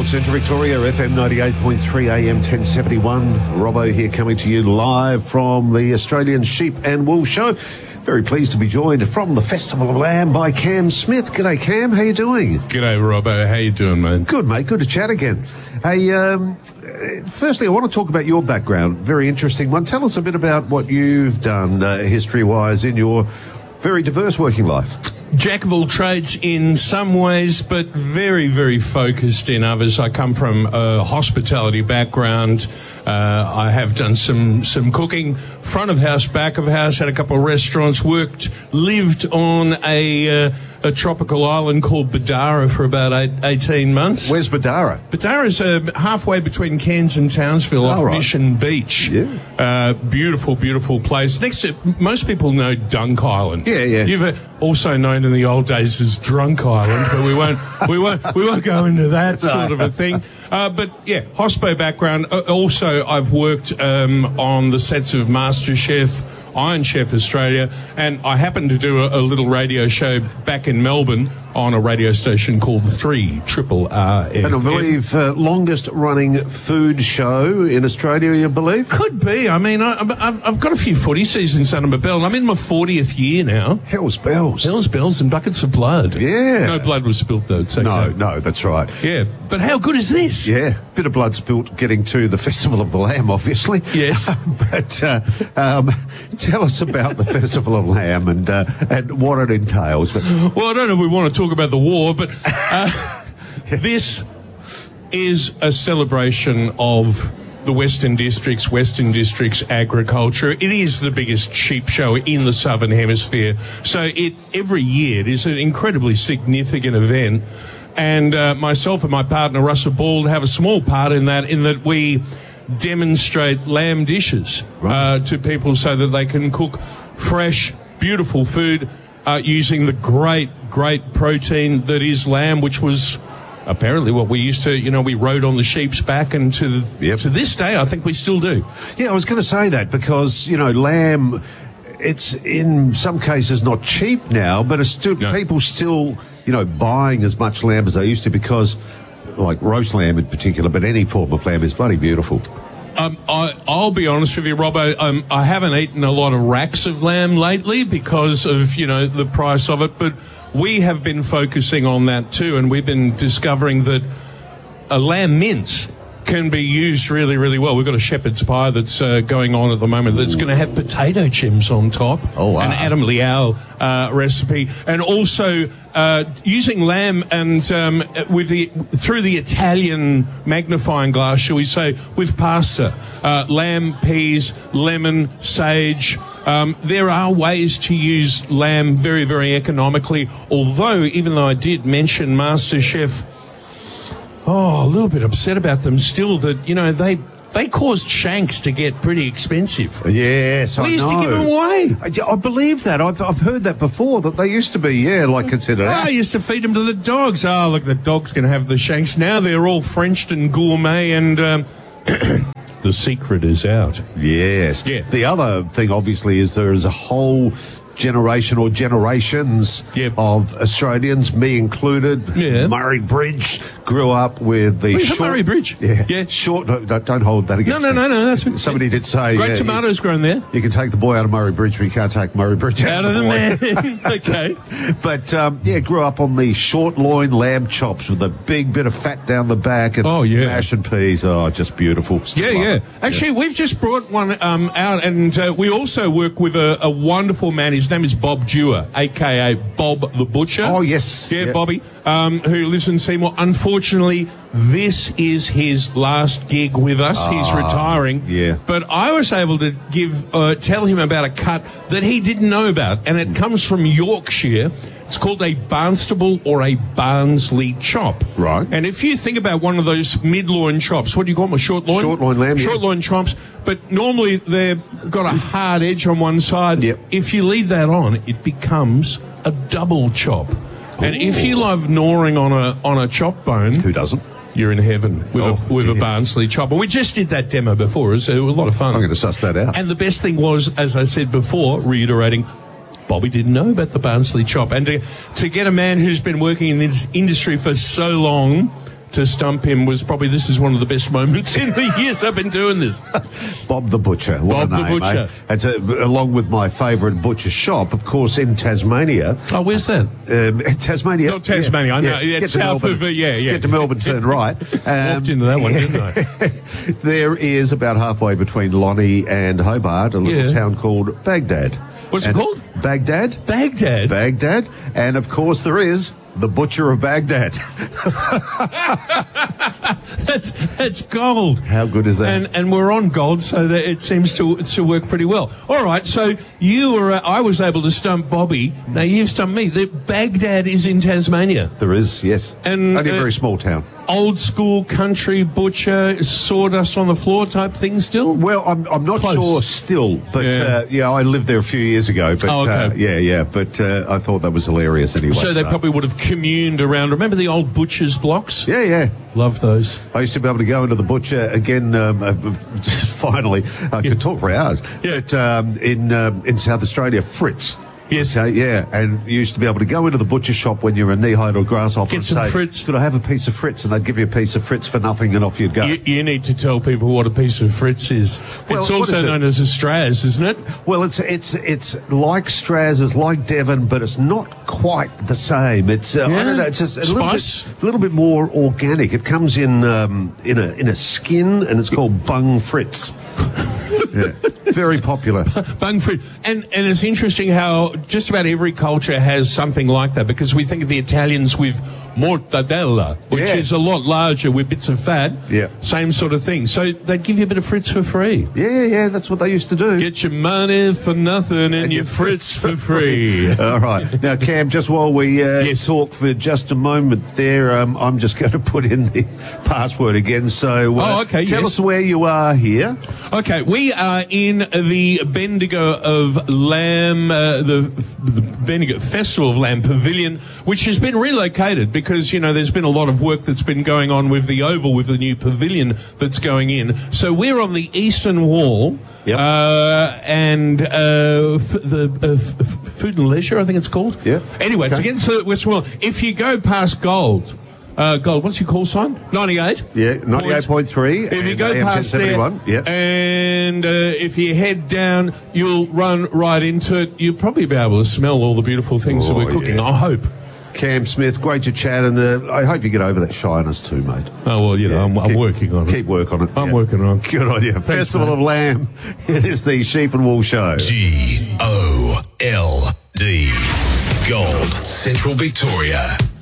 Gold Central Victoria, FM 98.3 AM 1071. Robbo here coming to you live from the Australian Sheep and Wool Show. Very pleased to be joined from the Festival of Lamb by Cam Smith. G'day, Cam. How you doing? G'day, Robbo. How you doing, mate? Good, mate. Good to chat again. Hey, firstly, I want to talk about your background. Very interesting one. Tell us a bit about what you've done history-wise in your very diverse working life. Jack of all trades in some ways, but very, very focused in others. I come from a hospitality background. I have done some cooking, front of house, back of house, had a couple of restaurants, lived on a tropical island called Badara for about 18 months. Where's Badara? Badara's halfway between Cairns and Townsville off right. Mission Beach. Yeah. Beautiful, beautiful place. Next to, most people know Dunk Island. Yeah, yeah. You've also known in the old days as Drunk Island, but we won't go into that sort of a thing. But yeah, hospo background. Also, I've worked on the sets of MasterChef, Iron Chef Australia, and I happened to do a little radio show back in Melbourne on a radio station called 3RRR. And I believe longest running food show in Australia, you believe? Could be. I mean, I've got a few footy seasons under my belt. I'm in my 40th year now. Hell's bells. Hell's bells and buckets of blood. Yeah. No blood was spilt, though. So No, that's right. Yeah, but how good is this? Yeah, bit of blood spilt getting to the Festival of the Lamb, obviously. Yes. But tell us about the Festival of Lamb and what it entails. Well, I don't know if we want to talk about the war, but this is a celebration of the Western District's agriculture. It is the biggest sheep show in the Southern Hemisphere. So every year it is an incredibly significant event. And myself and my partner, Russell Bald, have a small part in that we demonstrate lamb dishes to people so that they can cook fresh, beautiful food using the great protein that is lamb, which was apparently what we used to, we rode on the sheep's back, and to this day, I think we still do. Yeah, I was going to say that because, lamb, it's in some cases not cheap now, but it's still people still, buying as much lamb as they used to, because like roast lamb in particular, but any form of lamb is bloody beautiful. I'll be honest with you, Robbo. I haven't eaten a lot of racks of lamb lately because of, the price of it, but we have been focusing on that too, and we've been discovering that a lamb mince can be used really, really well. We've got a shepherd's pie that's going on at the moment that's going to have potato chips on top. Oh, wow. An Adam Liao recipe. And also using lamb and through the Italian magnifying glass, shall we say, with pasta. Lamb, peas, lemon, sage. There are ways to use lamb very, very economically, although, even though I did mention MasterChef, a little bit upset about them still, that, they caused shanks to get pretty expensive. Yes, I know. We used to give them away. I believe that. I've heard that before, that they used to be, considered. I used to feed them to the dogs. Oh, look, the dog's going to have the shanks. Now they're all Frenched and gourmet, and the secret is out. Yes. Yeah. The other thing, obviously, is there is a whole generation or generations of Australians, me included. Yeah. Murray Bridge grew up with the short... Murray Bridge? Yeah. Short... No, don't hold that against me. No. That's what somebody did say... Great tomatoes grown there. You can take the boy out of Murray Bridge, but you can't take Murray Bridge out of the man. Okay. But, grew up on the short loin lamb chops with a big bit of fat down the back and mash and peas. Oh, just beautiful. Yeah. Actually, we've just brought one out, and we also work with a wonderful man. His name is Bob Dewar, a.k.a. Bob the Butcher. Oh, yes. Yeah, Bobby, who lives in Seymour. Unfortunately, this is his last gig with us. He's retiring. Yeah. But I was able to tell him about a cut that he didn't know about, and it comes from Yorkshire. It's called a Barnstable or a Barnsley chop. Right. And if you think about one of those mid-loin chops, what do you call them, a short loin? Short loin lamb, Short loin chops. But normally they've got a hard edge on one side. Yep. If you leave that on, it becomes a double chop. Ooh. And if you love gnawing on a chop bone... Who doesn't? You're in heaven with a Barnsley chop. And we just did that demo before. It was a lot of fun. I'm going to suss that out. And the best thing was, as I said before, reiterating... Bobby didn't know about the Barnsley chop. And to get a man who's been working in this industry for so long to stump him was probably, this is one of the best moments in the years I've been doing this. Bob the Butcher. What Bob a the name, Butcher. It's along with my favourite butcher shop, of course, in Tasmania. Oh, where's that? Tasmania. Not Tasmania, I know. Yeah, Get to south Melbourne. of, yeah. Get to Melbourne, turn right. Walked into that one, didn't I? There is about halfway between Lonnie and Hobart, a little town called Baghdad. What's it called? Baghdad. Baghdad. Baghdad. And of course there is the Butcher of Baghdad. That's gold. How good is that? And we're on gold, so that it seems to work pretty well. All right, so you were. I was able to stump Bobby. Now you've stumped me. The Baghdad is in Tasmania. There is, yes. And, only a very small town. Old school country butcher, sawdust on the floor type thing still? Well, I'm not Close. sure still, but I lived there a few years ago. But okay. but I thought that was hilarious anyway. So they probably would have communed around. Remember the old butcher's blocks? Yeah. Love those. I used to be able to go into the butcher again. Finally, I could talk for hours. Yeah. But in South Australia, Fritz. Yes. Okay, yeah, and you used to be able to go into the butcher shop when you were a knee-high or grasshopper Get and some say, Fritz. could I have a piece of Fritz? And they'd give you a piece of Fritz for nothing and off you'd go. You need to tell people what a piece of Fritz is. Well, it's what also is it? known as a Straz, isn't it? Well, it's like Straz, it's like Devon, but it's not quite the same. It's I don't know, it's just a little bit more organic. It comes in a skin, and it's called Bung Fritz. Yeah, very popular. Bung Fritz. And it's interesting how just about every culture has something like that, because we think of the Italians with mortadella, which is a lot larger with bits of fat. Yeah. Same sort of thing. So they'd give you a bit of Fritz for free. Yeah, that's what they used to do. Get your money for nothing and your Fritz for free. All right. Now, Cam, just while we talk for just a moment there, I'm just going to put in the password again. So tell us where you are here. Okay, we are in the Bendigo of Lamb, the Bendigo Festival of Lamb Pavilion, which has been relocated because, there's been a lot of work that's been going on with the Oval, with the new pavilion that's going in. So we're on the eastern wall. Yep. And the Food and Leisure, I think it's called. Yeah. Anyway, it's against the western wall. If you go past Gold, what's your call sign? 98? Yeah, 98.3. If you go past there, and if you head down, you'll run right into it. You'll probably be able to smell all the beautiful things that we're cooking, I hope. Cam Smith, great to chat, and I hope you get over that shyness too, mate. Oh, well, I'm working on it. Keep working on it. I'm working on it. Good on you. Thanks, Festival mate. of Lamb. It is the Sheep and Wool Show. GOLD, Gold, Central Victoria.